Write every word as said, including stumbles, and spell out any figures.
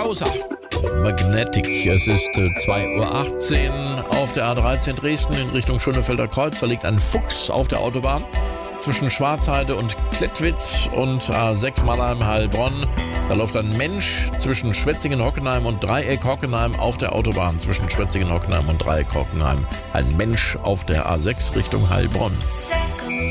Browser. Magnetic. Es ist zwei Uhr achtzehn auf der A dreizehn Dresden in Richtung Schönefelder Kreuz. Da liegt ein Fuchs auf der Autobahn zwischen Schwarzheide und Klettwitz und A sechs Mannheim-Heilbronn. Da läuft ein Mensch zwischen Schwetzingen-Hockenheim und Dreieck-Hockenheim auf der Autobahn zwischen Schwetzingen-Hockenheim und Dreieck-Hockenheim. Ein Mensch auf der A sechs Richtung Heilbronn.